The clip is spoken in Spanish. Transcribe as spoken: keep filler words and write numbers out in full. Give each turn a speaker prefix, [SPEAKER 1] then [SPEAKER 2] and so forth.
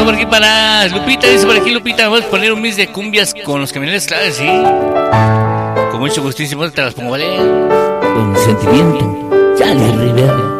[SPEAKER 1] por aquí para Lupita, dice por aquí Lupita, vamos a poner un mix de cumbias con los camioneros, claro, sí. Con mucho gustísimo te las pongo, ¿vale?
[SPEAKER 2] Con sentimiento, Charlie Rivera.